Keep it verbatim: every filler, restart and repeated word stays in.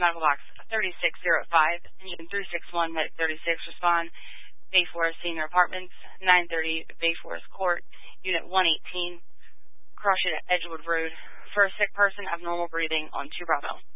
medical box thirty-six oh five, engine three six one, medic thirty-six, respond. Bay Forest Senior Apartments, nine thirty Bay Forest Court, Unit one eighteen, cross at Edgewood Road, for a sick person, abnormal breathing on two Bravo.